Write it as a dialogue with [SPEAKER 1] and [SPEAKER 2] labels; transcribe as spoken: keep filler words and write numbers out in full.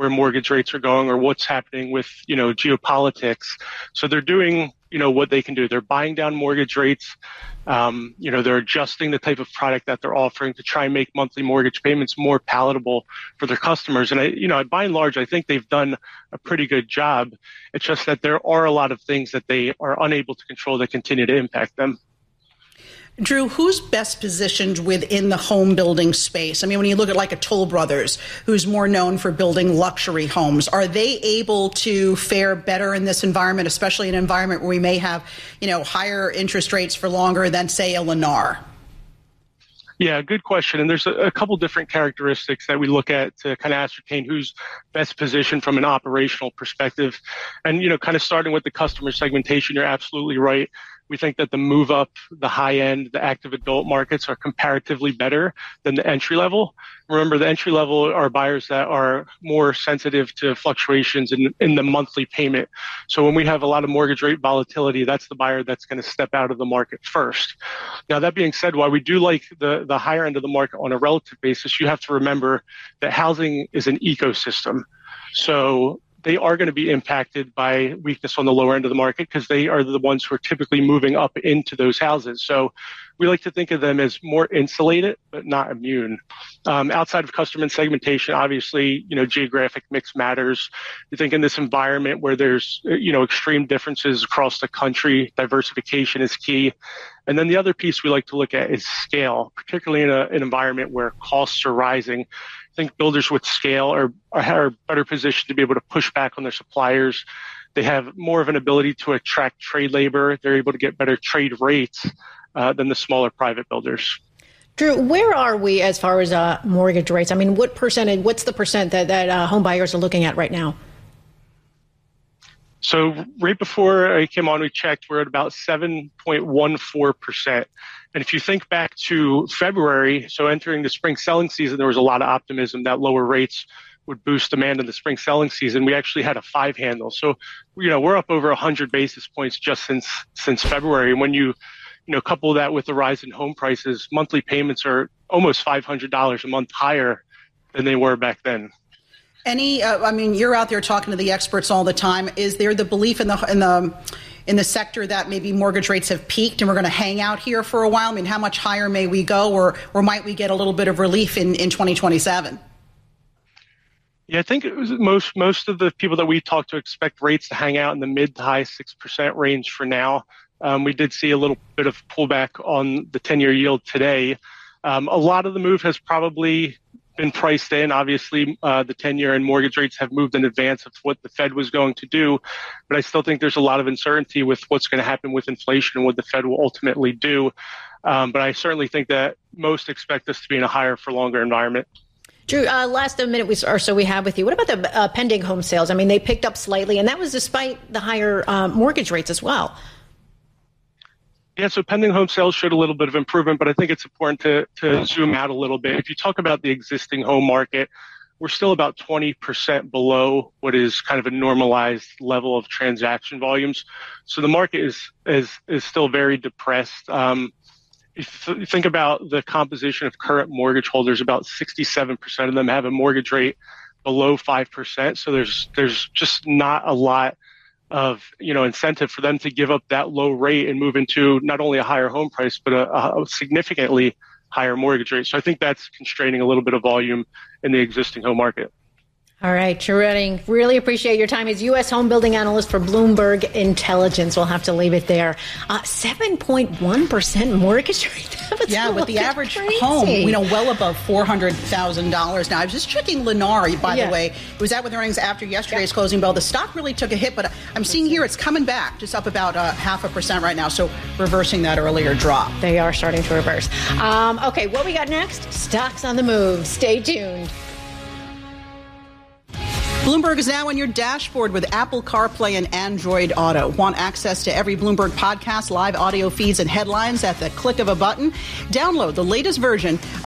[SPEAKER 1] where mortgage rates are going or what's happening with, you know, geopolitics. So they're doing, you know, what they can do. They're buying down mortgage rates. Um, you know, they're adjusting the type of product that they're offering to try and make monthly mortgage payments more palatable for their customers. And I, you know, by and large, I think they've done a pretty good job. It's just that there are a lot of things that they are unable to control that continue to impact them.
[SPEAKER 2] Drew, who's best positioned within the home building space? I mean, when you look at like a Toll Brothers, who's more known for building luxury homes, are they able to fare better in this environment, especially in an environment where we may have, you know, higher interest rates for longer than, say, a Lennar?
[SPEAKER 1] Yeah, good question. And there's a, a couple different characteristics that we look at to kind of ascertain who's best positioned from an operational perspective. And, you know, kind of starting with the customer segmentation, you're absolutely right. We think that the move up, the high end, the active adult markets are comparatively better than the entry level. Remember, the entry level are buyers that are more sensitive to fluctuations in, in the monthly payment. So when we have a lot of mortgage rate volatility, that's the buyer that's going to step out of the market first. Now, that being said, while we do like the, the higher end of the market on a relative basis, you have to remember that housing is an ecosystem. So they are going to be impacted by weakness on the lower end of the market because they are the ones who are typically moving up into those houses. So we like to think of them as more insulated, but not immune. Um, outside of customer segmentation, obviously, you know, geographic mix matters. You think in this environment where there's, you know, extreme differences across the country, diversification is key. And then the other piece we like to look at is scale, particularly in a, an environment where costs are rising. I think builders with scale are, are better positioned to be able to push back on their suppliers. They have more of an ability to attract trade labor. They're able to get better trade rates uh, than the smaller private builders.
[SPEAKER 3] Drew, where are we as far as uh, mortgage rates? I mean, what percentage, what's the percent that, that uh, home buyers are looking at right now?
[SPEAKER 1] So right before I came on, we checked, we're at about seven point one four percent. And if you think back to February, so entering the spring selling season, there was a lot of optimism that lower rates would boost demand in the spring selling season. We actually had a five handle. So, you know, we're up over one hundred basis points just since since February. And when you, you know, couple that with the rise in home prices, monthly payments are almost five hundred dollars a month higher than they were back then.
[SPEAKER 2] Any, uh, I mean, you're out there talking to the experts all the time. Is there the belief in the in the in the sector that maybe mortgage rates have peaked and we're going to hang out here for a while? I mean, how much higher may we go, or or might we get a little bit of relief in, in twenty twenty-seven?
[SPEAKER 1] Yeah, I think it was most most of the people that we talk to expect rates to hang out in the mid to high six percent range for now. Um, we did see a little bit of pullback on the ten-year yield today. Um, a lot of the move has probably been priced in. Obviously, uh, the ten-year and mortgage rates have moved in advance of what the Fed was going to do. But I still think there's a lot of uncertainty with what's going to happen with inflation and what the Fed will ultimately do. Um, but I certainly think that most expect us to be in a higher for longer environment.
[SPEAKER 3] Drew, uh, last minute we, or so we have with you. What about the uh, pending home sales? I mean, they picked up slightly, and that was despite the higher uh, mortgage rates as well.
[SPEAKER 1] Yeah, so pending home sales showed a little bit of improvement, but I think it's important to, to zoom out a little bit. If you talk about the existing home market, we're still about twenty percent below what is kind of a normalized level of transaction volumes. So the market is is, is still very depressed. Um, if you think about the composition of current mortgage holders, about sixty-seven percent of them have a mortgage rate below five percent. So there's there's just not a lot of, you know, incentive for them to give up that low rate and move into not only a higher home price, but a, a significantly higher mortgage rate. So I think that's constraining a little bit of volume in the existing home market.
[SPEAKER 3] All right, Drew Redding, really appreciate your time. He's U S home building analyst for Bloomberg Intelligence. We'll have to leave it there. Uh, seven point one percent mortgage rate.
[SPEAKER 2] Yeah, with the average
[SPEAKER 3] crazy.
[SPEAKER 2] home, you know, well above four hundred thousand dollars. Now, I was just checking Lennar, by
[SPEAKER 3] yeah.
[SPEAKER 2] the way. It was out with earnings after yesterday's yeah. closing bell. The stock really took a hit, but I'm seeing here it's coming back, just up about uh, half a percent right now. So reversing that earlier drop.
[SPEAKER 3] They are starting to reverse. Um, okay, what we got next? Stocks on the move. Stay tuned.
[SPEAKER 2] Bloomberg is now on your dashboard with Apple CarPlay and Android Auto. Want access to every Bloomberg podcast, live audio feeds, and headlines at the click of a button? Download the latest version